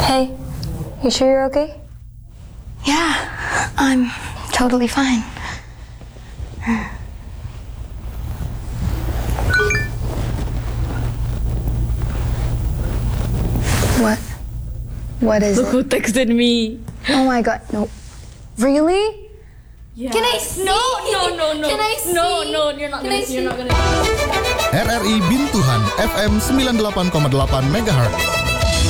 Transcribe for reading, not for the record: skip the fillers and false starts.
Hey, you sure you're okay? Yeah, I'm totally fine. What? What is Look it? who texted me. Oh my god, no. Really? Yeah. Can I see? No. Can I see? No, you're not Can I gonna. see? You're not gonna. RRI Bintuhan FM 98,8 MHz.